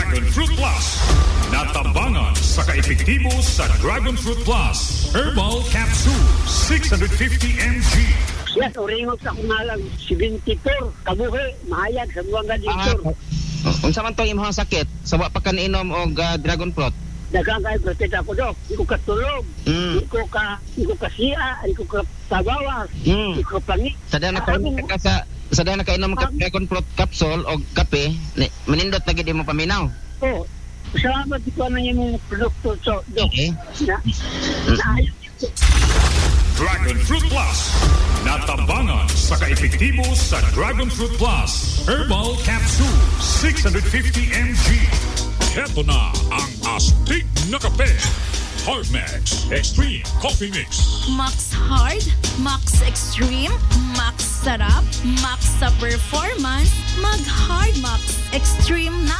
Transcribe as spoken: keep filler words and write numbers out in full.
Dragon Fruit Plus. Natabangan sa kaepektibo sa Dragon Fruit Plus. Herbal Capsule, six hundred fifty milligrams. Yes, oringog sa kumalang seventy-four. Kabuhi, mahayag sa buwang gadintor. Ah, unsa man to imong sakit? Sa wa pa ka niinom og uh, Dragon Fruit? Dagang kayo protet ako, Dok. Di ko katulog. Mm. Di ko ka, di ko kasiya. Di ko katabawas. Mm. Di ko pangi. Sa dahil nakainom ka sa sa dahil nakainom ka Dragon Fruit capsule o kape, ni, manindot lagi di mo paminaw. Oo. Salamat ko na yung produkto, so, Dok. Okay. Na, naayos ito. Dragon Fruit Plus. Natabangan sa kaepektibo sa Dragon Fruit Plus. Herbal Capsule, six hundred fifty milligrams. Heto na ang astig na kape. Hardmax Extreme Coffee Mix. Max Hard, Max Extreme, Max Sarap, Max sa performance, mag Hard Max Extreme na.